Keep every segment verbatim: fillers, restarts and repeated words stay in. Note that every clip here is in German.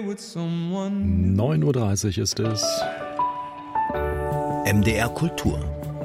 neun Uhr dreißig ist es. M D R Kultur.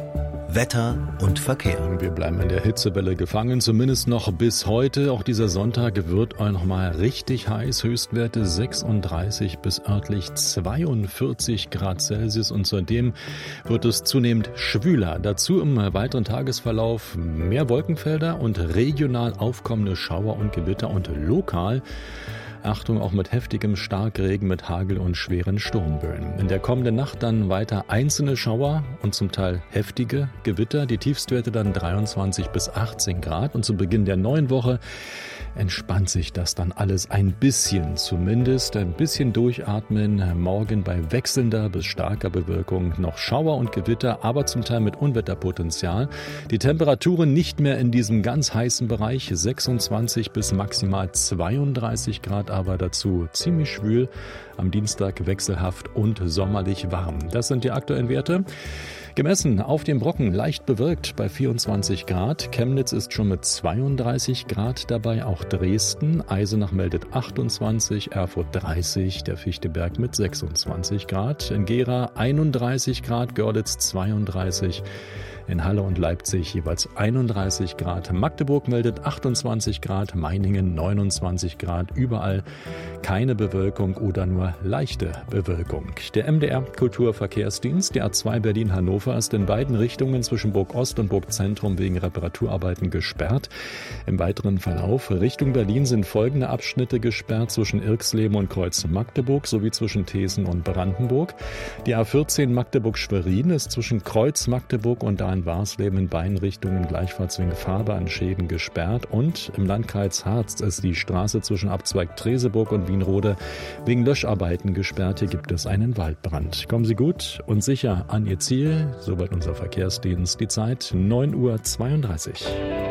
Wetter und Verkehr. Wir bleiben in der Hitzewelle gefangen, zumindest noch bis heute. Auch dieser Sonntag wird auch noch mal richtig heiß. Höchstwerte sechsunddreißig bis örtlich zweiundvierzig Grad Celsius. Und zudem wird es zunehmend schwüler. Dazu im weiteren Tagesverlauf mehr Wolkenfelder und regional aufkommende Schauer und Gewitter und lokal Achtung, auch mit heftigem Starkregen, mit Hagel und schweren Sturmböen. In der kommenden Nacht dann weiter einzelne Schauer und zum Teil heftige Gewitter. Die Tiefstwerte dann dreiundzwanzig bis achtzehn Grad. Und zu Beginn der neuen Woche entspannt sich das dann alles ein bisschen. Zumindest ein bisschen durchatmen. Morgen bei wechselnder bis starker Bewölkung noch Schauer und Gewitter, aber zum Teil mit Unwetterpotenzial. Die Temperaturen nicht mehr in diesem ganz heißen Bereich. sechsundzwanzig bis maximal zweiunddreißig Grad. Aber dazu ziemlich schwül, am Dienstag wechselhaft und sommerlich warm. Das sind die aktuellen Werte. Gemessen auf dem Brocken leicht bewölkt bei vierundzwanzig Grad. Chemnitz ist schon mit zweiunddreißig Grad dabei, auch Dresden. Eisenach meldet achtundzwanzig, Erfurt dreißig, der Fichteberg mit sechsundzwanzig Grad. In Gera einunddreißig Grad, Görlitz zweiunddreißig. In Halle und Leipzig jeweils einunddreißig Grad. Magdeburg meldet achtundzwanzig Grad, Meiningen neunundzwanzig Grad. Überall keine Bewölkung oder nur leichte Bewölkung. Der M D R Kulturverkehrsdienst, der A zwei Berlin-Hannover, ist in beiden Richtungen zwischen Burg Ost und Burg Zentrum wegen Reparaturarbeiten gesperrt. Im weiteren Verlauf Richtung Berlin sind folgende Abschnitte gesperrt: zwischen Irxleben und Kreuz Magdeburg sowie zwischen Thesen und Brandenburg. Die A vierzehn Magdeburg-Schwerin ist zwischen Kreuz Magdeburg und da in Warsleben in beiden Richtungen gleichfalls wegen Fahrbahnschäden gesperrt. Und im Landkreis Harz ist die Straße zwischen Abzweig Treseburg und Wienrode wegen Löscharbeiten gesperrt. Hier gibt es einen Waldbrand. Kommen Sie gut und sicher an Ihr Ziel. Soweit unser Verkehrsdienst. Die Zeit neun Uhr zweiunddreißig.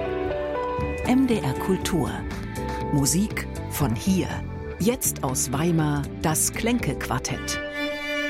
M D R Kultur. Musik von hier. Jetzt aus Weimar das Klänke-Quartett.